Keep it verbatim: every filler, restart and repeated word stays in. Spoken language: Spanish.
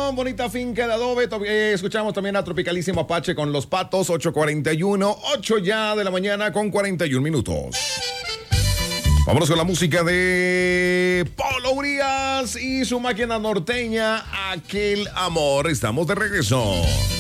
León, bonita finca de adobe. Eh, escuchamos también a Tropicalísimo Apache con Los Patos, ocho cuarenta y uno, ocho ya de la mañana con cuarenta y un minutos. Vámonos con la música de Polo Urias y su máquina norteña, Aquel Amor. Estamos de regreso.